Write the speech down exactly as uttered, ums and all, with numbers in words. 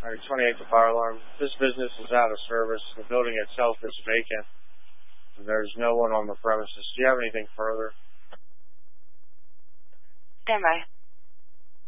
All right, twenty-eight, the fire alarm. This business is out of service. The building itself is vacant. There's no one on the premises. Do you have anything further? Stand by.